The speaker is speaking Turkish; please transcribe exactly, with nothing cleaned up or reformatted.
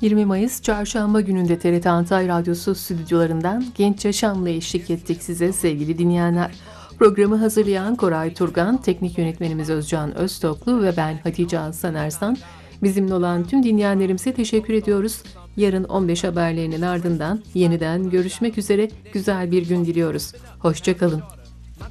yirmi Mayıs Çarşamba gününde T R T Antay Radyosu stüdyolarından Genç Yaşam'la eşlik ettik size sevgili dinleyenler. Programı hazırlayan Koray Turgan, teknik yönetmenimiz Özcan Öztoklu ve ben Hatice Aslan Ersan. Bizimle olan tüm dinleyenlerimize teşekkür ediyoruz. Yarın on beş haberlerinin ardından yeniden görüşmek üzere, güzel bir gün diliyoruz. Hoşça kalın.